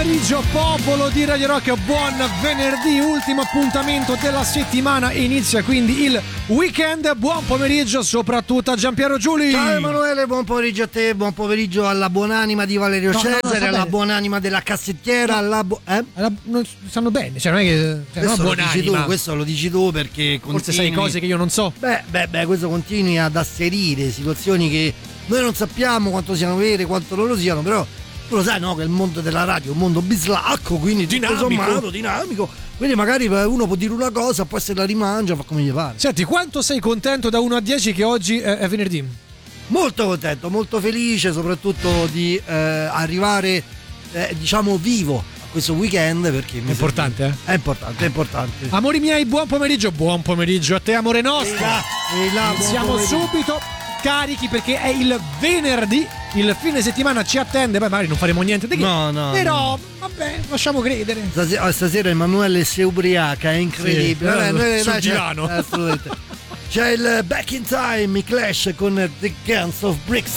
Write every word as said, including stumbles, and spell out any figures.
pomeriggio, popolo di Radio Rock, buon venerdì, ultimo appuntamento della settimana, inizia quindi il weekend. Buon pomeriggio soprattutto a Giampiero Giuli. Ciao Emanuele, buon pomeriggio a te, buon pomeriggio alla buonanima di Valerio no, Cesare, no, no, alla bene. buonanima della cassettiera, no. alla bu- eh? Alla, non, stanno bene, cioè non è che cioè, questo, non lo dici tu, questo lo dici tu perché continui... forse sai cose che io non so. Beh, beh, beh, questo continui ad asserire situazioni che noi non sappiamo quanto siano vere, quanto loro siano, però tu lo sai, no, che il mondo della radio è un mondo bislacco, quindi dinamico, tutto sommato dinamico, quindi magari uno può dire una cosa, poi se la rimangia, fa come gli pare. Senti, quanto sei contento da uno a dieci che oggi è, è venerdì? Molto contento, molto felice soprattutto di eh, arrivare eh, diciamo vivo a questo weekend, perché è importante, eh? È importante, è importante. Amori miei, buon pomeriggio, buon pomeriggio a te, amore nostro. Ehi là, ehi là, Iniziamo subito carichi perché è il venerdì, il fine settimana ci attende, poi magari non faremo niente di che. No, no. Però no. vabbè, lasciamo credere. Stasera, stasera Emanuele si ubriaca, è incredibile. Sì, Vabbè, noi, sul dai, divano. C'è, assolutamente. C'è il Back in Time, i Clash con The Guns of Brixton.